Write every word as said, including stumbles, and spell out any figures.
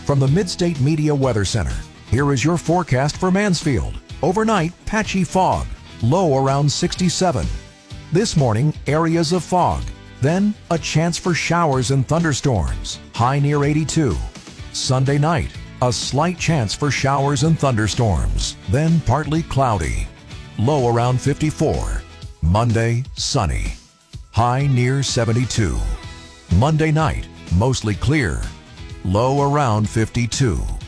From the Midstate Media Weather Center, here is your forecast for Mansfield. Overnight, patchy fog, low around sixty-seven. This morning, areas of fog. Then, a chance for showers and thunderstorms, high near eighty-two. Sunday night, a slight chance for showers and thunderstorms, then partly cloudy, low around fifty-four. Monday, sunny, high near seventy-two. Monday night, mostly clear, low around fifty-two.